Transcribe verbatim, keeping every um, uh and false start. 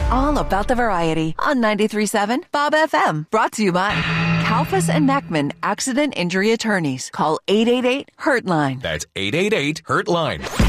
all about the variety on ninety-three point seven Bob F M. Brought to you by Kalfas and Mackman Accident Injury Attorneys. Call eight eight eight, hurt line. That's eight eight eight, hurt line.